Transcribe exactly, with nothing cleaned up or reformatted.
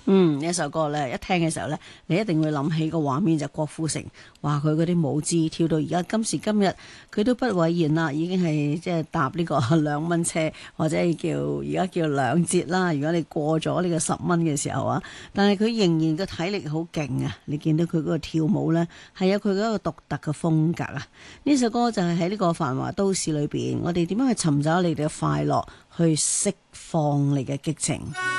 嗯，呢一首歌咧，一聽嘅時候咧，你一定會諗起個畫面就郭富城，話佢嗰啲舞姿跳到而家今時今日，佢都不諱言啦，已經係即係搭呢個兩蚊車，或者係叫而家叫兩折啦。如果你過咗呢個十蚊嘅時候啊，但係佢仍然個體力好勁啊！你見到佢嗰個跳舞咧，係有佢嗰個獨特嘅風格啊！呢首歌就係喺呢個繁華都市裏邊，我哋點樣去尋找你哋嘅快樂，去釋放你嘅激情。